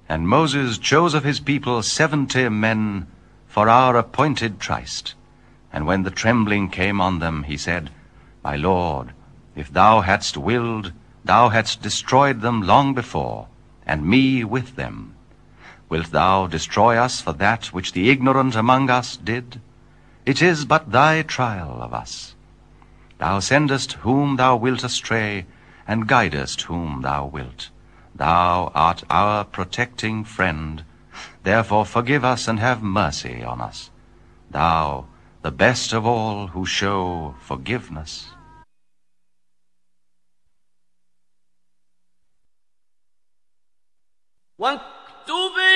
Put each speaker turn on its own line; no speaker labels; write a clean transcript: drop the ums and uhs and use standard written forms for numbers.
And Moses chose of his people 70 men for our appointed tryst. And when the trembling came on them, he said, My Lord, if thou hadst willed, thou hadst destroyed them long before, and me with them. Wilt thou destroy us for that which the ignorant among us did? It is but thy trial of us. Thou sendest whom thou wilt astray, and guidest whom thou wilt. Thou art our protecting friend. Therefore forgive us and have mercy on us. Thou, the best of all who show forgiveness.
One